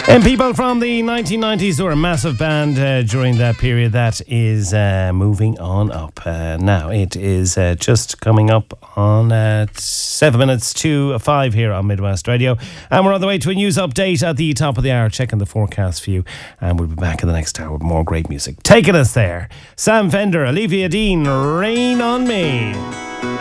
And people from the 1990s who were a massive band during that period, that is moving on up. Now, it is just coming up on 7 minutes to 5 here on Midwest Radio. And we're on the way to a news update at the top of the hour, checking the forecast for you. And we'll be back in the next hour with more great music. Taking us there, Sam Fender, Olivia Dean, Rain on Me.